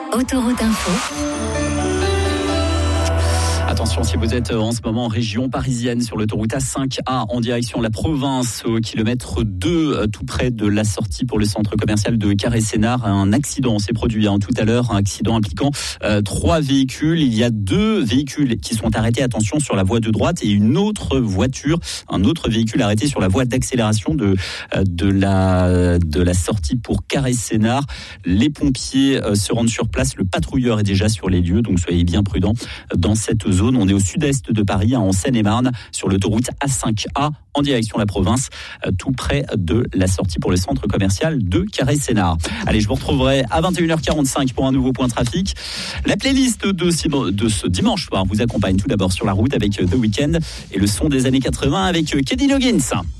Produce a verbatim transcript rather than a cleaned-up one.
Autoroute Info. Attention, si vous êtes en ce moment en région parisienne sur l'autoroute A cinq A en direction de la province, au kilomètre deux, tout près de la sortie pour le centre commercial de Carré-Sénart, un accident s'est produit hein, tout à l'heure, un accident impliquant euh, trois véhicules. Il y a deux véhicules qui sont arrêtés, attention, sur la voie de droite et une autre voiture, un autre véhicule arrêté sur la voie d'accélération de, de, la, de la sortie pour Carré-Sénart. Les pompiers euh, se rendent sur place, le patrouilleur est déjà sur les lieux, donc soyez bien prudents dans cette zone. On est au sud-est de Paris, en Seine-et-Marne, sur l'autoroute A cinq A, en direction de la province, tout près de la sortie pour le centre commercial de Carré-Sénart. Allez, je vous retrouverai à vingt et une heures quarante-cinq pour un nouveau point trafic. La playlist de, de ce dimanche soir vous accompagne tout d'abord sur la route avec The Weeknd et le son des années quatre-vingts avec Kenny Loggins.